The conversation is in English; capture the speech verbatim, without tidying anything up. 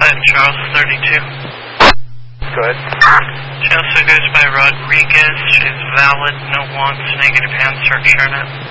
at Charles thirty-two. Go ahead. She also goes by Rodriguez. She's valid, no wants, negative hand search, Shernet.